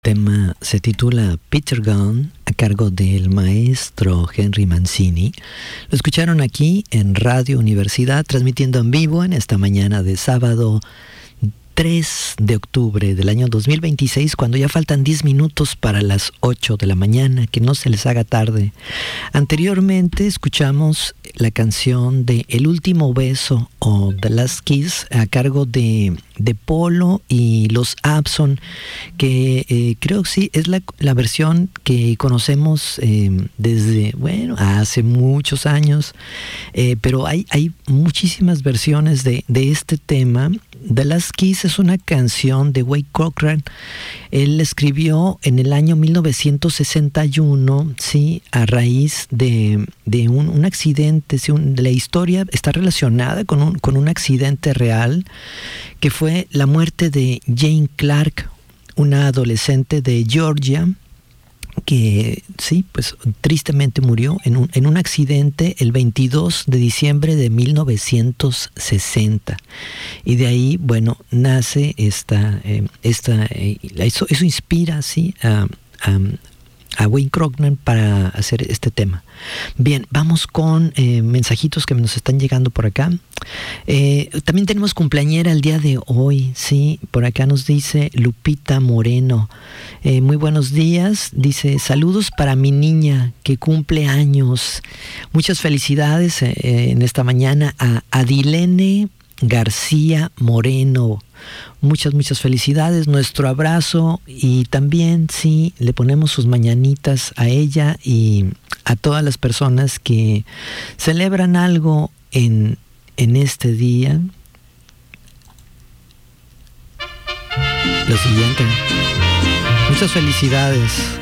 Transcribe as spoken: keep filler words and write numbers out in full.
Tema se titula Peter Gunn, a cargo del maestro Henry Mancini. Lo escucharon aquí en Radio Universidad, transmitiendo en vivo en esta mañana de sábado tres de octubre del año dos mil veintiséis, cuando ya faltan diez minutos para las ocho de la mañana, que no se les haga tarde. Anteriormente escuchamos la canción de El Último Beso o The Last Kiss a cargo de, de Polo y los Abson, que eh, creo que sí es la, la versión que conocemos eh, desde, bueno, hace muchos años, eh, pero hay, hay muchísimas versiones de, de este tema. The Last Kiss es una canción de Wade Cochran. Él la escribió en el año mil novecientos sesenta y uno, sí, a raíz de, de un, un accidente. Sí, un, la historia está relacionada con un, con un accidente real, que fue la muerte de Jane Clark, una adolescente de Georgia, que sí, pues tristemente murió en un, en un accidente el veintidós de diciembre de mil novecientos sesenta. Y de ahí, bueno, nace esta, eh, esta eh, eso, eso inspira, sí, a, a, a Wade Cochran para hacer este tema. Bien, vamos con eh, mensajitos que nos están llegando por acá. Eh, también tenemos cumpleañera el día de hoy, sí, por acá nos dice Lupita Moreno. Eh, muy buenos días, dice, saludos para mi niña que cumple años. Muchas felicidades eh, en esta mañana a Adilene García Moreno. Muchas, muchas felicidades, nuestro abrazo, y también, sí, le ponemos sus mañanitas a ella y a todas las personas que celebran algo en, en este día. Lo siguiente, muchas felicidades.